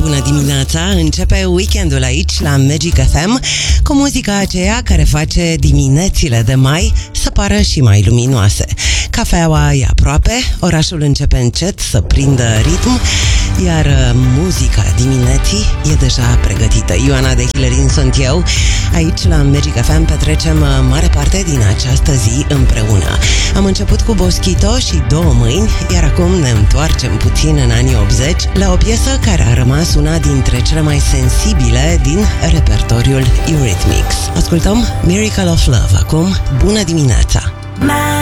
Bună dimineața! Începe weekendul aici la Magic FM cu muzica aceea care face diminețile de mai să pară și mai luminoase. Cafeaua e aproape, orașul începe încet să prindă ritm, iar muzica dimineții e deja pregătită. Ioana de Hilerin sunt eu. Aici la Magic FM petrecem mare parte din această zi împreună. Am început cu Boschito și Două mâini, iar acum ne întoarcem puțin în anii 80 la o piesă care a rămas una dintre cele mai sensibile din repertoriul Eurythmics. Ascultăm Miracle of Love acum. Bună dimineața!